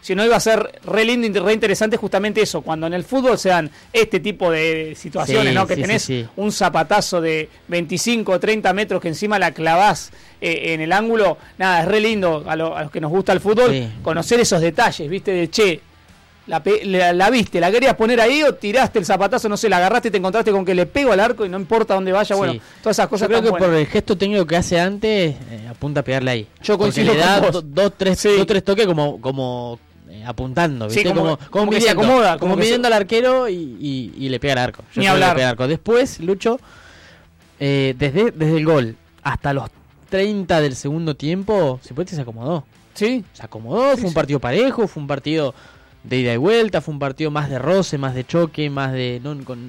Si no, iba a ser re lindo y re interesante justamente eso, cuando en el fútbol se dan este tipo de situaciones, ¿no? Que tenés un zapatazo de 25 o 30 metros que encima la clavás en el ángulo. Nada, es re lindo a los que nos gusta el fútbol conocer esos detalles, ¿viste? De che, la viste, la querías poner ahí o tiraste el zapatazo, no sé, la agarraste y te encontraste con que le pego al arco y no importa dónde vaya, bueno, todas esas cosas. Yo creo que por el gesto técnico que hace antes, apunta a pegarle ahí. Yo coincido porque le da dos, tres toques como apuntando, ¿viste? Sí, como midiendo, que se acomoda, como midiendo al arquero y le pega al arco. Ni hablar. Le pega al arco. Después, Lucho, desde el gol hasta los 30 del segundo tiempo, Cipolletti se acomodó. Sí. Se acomodó, fue un partido parejo, fue un partido de ida y vuelta, fue un partido más de roce, más de choque, más de...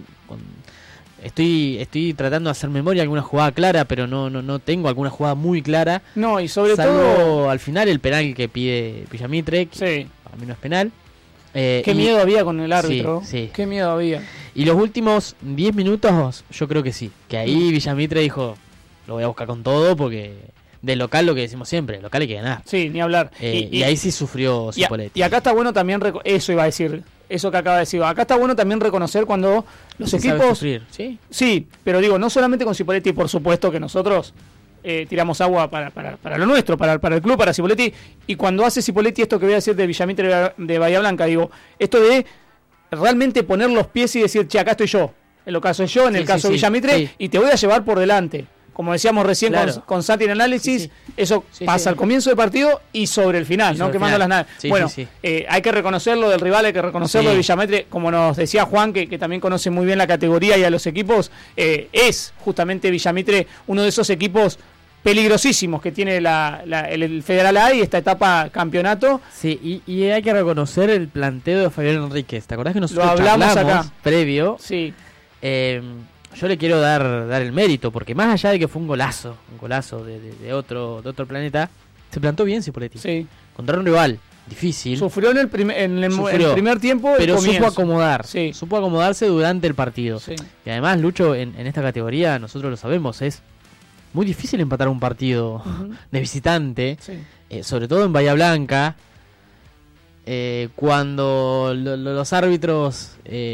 Estoy tratando de hacer memoria de alguna jugada clara, pero no tengo alguna jugada muy clara. No, y sobre salvo todo al final el penal que pide Villamitre, que para mí no es penal. Qué miedo había con el árbitro. Sí. Qué miedo había. Y los últimos 10 minutos, yo creo que sí. Que ahí Villamitre dijo, lo voy a buscar con todo porque... De local lo que decimos siempre, local hay que ganar. Sí, ni hablar. Y ahí sí sufrió Cipolletti. Y acá está bueno también, eso iba a decir, eso que acaba de decir. Acá está bueno también reconocer cuando los equipos... Sí, pero digo, no solamente con Cipolletti, por supuesto que nosotros tiramos agua para lo nuestro, para el club, para Cipolletti. Y cuando hace Cipolletti esto que voy a decir de Villamitre de Bahía Blanca, digo, esto de realmente poner los pies y decir, che, acá estoy yo. En lo caso yo, en el caso de Villamitre, y te voy a llevar por delante. Como decíamos recién con Santi en análisis, eso pasa al comienzo del partido y sobre el final, ¿no? Quemando las naves. Hay que reconocerlo del rival, hay que reconocerlo de Villamitre, como nos decía Juan, que también conoce muy bien la categoría y a los equipos, es justamente Villamitre uno de esos equipos peligrosísimos que tiene el Federal A y esta etapa campeonato. Sí, y hay que reconocer el planteo de Fabián Enríquez. ¿Te acordás que nosotros lo hablamos acá previo? Sí. Yo le quiero dar el mérito, porque más allá de que fue un golazo de otro planeta, se plantó bien Cipolletti. Sí. Contra un rival difícil. Sufrió en el primer tiempo, pero supo acomodar. Sí. Supo acomodarse durante el partido. Sí. Y además, Lucho, en esta categoría, nosotros lo sabemos, es muy difícil empatar un partido de visitante, sobre todo en Bahía Blanca, cuando los árbitros...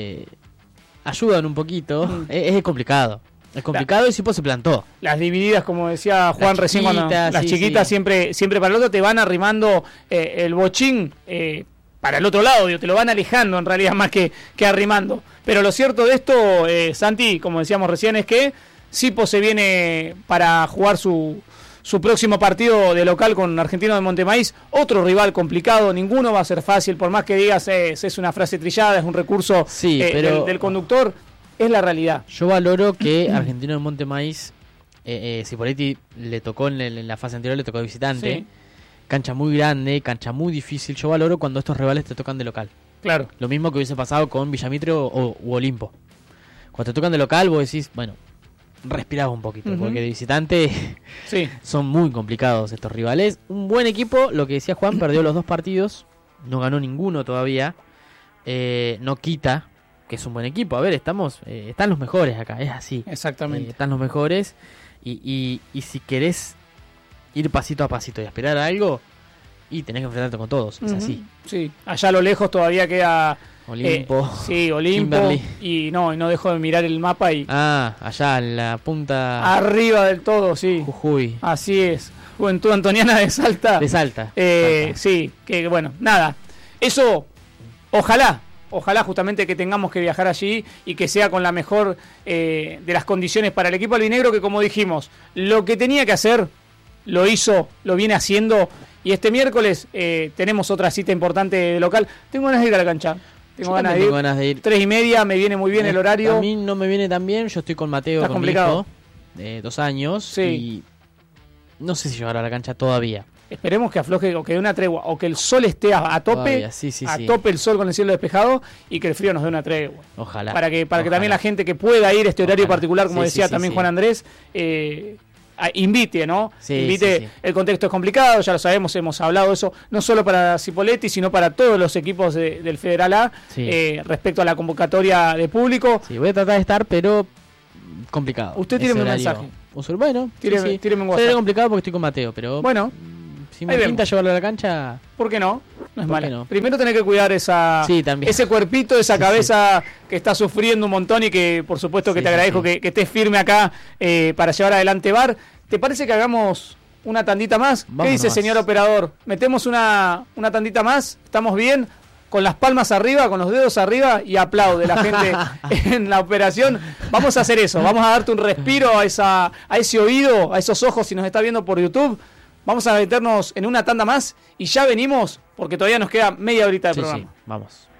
ayudan un poquito, es complicado. Es complicado y Cipo se plantó. Las divididas, como decía Juan recién, cuando las chiquitas siempre para el otro te van arrimando el bochín para el otro lado, te lo van alejando en realidad más que arrimando. Pero lo cierto de esto, Santi, como decíamos recién, es que Cipo se viene para jugar su próximo partido de local con Argentino de Montemaíz, otro rival complicado, ninguno va a ser fácil, por más que digas es una frase trillada, es un recurso del conductor, es la realidad. Yo valoro que Argentino de Montemaíz, Cipolletti le tocó en la fase anterior, le tocó de visitante, cancha muy grande, cancha muy difícil, yo valoro cuando estos rivales te tocan de local. Claro. Lo mismo que hubiese pasado con Villamitre u Olimpo. Cuando te tocan de local vos decís, bueno, respiraba un poquito, porque de visitante son muy complicados estos rivales. Un buen equipo, lo que decía Juan, perdió los 2 partidos, no ganó ninguno todavía, no quita que es un buen equipo. A ver, están los mejores acá, es así. Exactamente. Están los mejores y si querés ir pasito a pasito y aspirar a algo, y tenés que enfrentarte con todos, es así. Sí, allá a lo lejos todavía queda... Olimpo. Olimpo. Kimberly. Y no dejo de mirar el mapa y... allá en la punta... Arriba del todo, sí. Jujuy. Así es. Juventud Antoniana de Salta. De Salta. Sí, que bueno, nada. Eso, ojalá justamente que tengamos que viajar allí y que sea con la mejor de las condiciones para el equipo albinegro, que como dijimos, lo que tenía que hacer, lo hizo, lo viene haciendo. Y este miércoles tenemos otra cita importante de local. Tengo ganas de ir a la cancha. Tengo ganas de ir. 3:30, me viene muy bien el horario. A mí no me viene tan bien, yo estoy con Mateo, está complicado. Mi hijo, de 2 años, y no sé si llegará a la cancha todavía. Esperemos que afloje o que dé una tregua, o que el sol esté a tope, tope el sol con el cielo despejado, y que el frío nos dé una tregua. Ojalá. Para que también la gente que pueda ir a este horario particular, como decía también Juan Andrés, invite, ¿no? Invite. El contexto es complicado, ya lo sabemos, hemos hablado de eso, no solo para Cipolletti, sino para todos los equipos del Federal A, respecto a la convocatoria de público. Sí, voy a tratar de estar, pero complicado. Usted tíreme un mensaje. Bueno, tíreme un WhatsApp. Sería complicado porque estoy con Mateo, pero bueno, Si me pinta llevarlo a la cancha... ¿Por qué no? No es malo. No? Primero tenés que cuidar ese cuerpito, esa cabeza que está sufriendo un montón y que por supuesto que te agradezco que estés firme acá para llevar adelante VAR. ¿Te parece que hagamos una tandita más? Vámonos. ¿Qué dice, señor operador? ¿Metemos una tandita más? ¿Estamos bien? Con las palmas arriba, con los dedos arriba y aplaude la gente en la operación. Vamos a hacer eso, vamos a darte un respiro a ese oído, a esos ojos si nos está viendo por YouTube. Vamos a meternos en una tanda más y ya venimos porque todavía nos queda media horita de programa. Sí, vamos.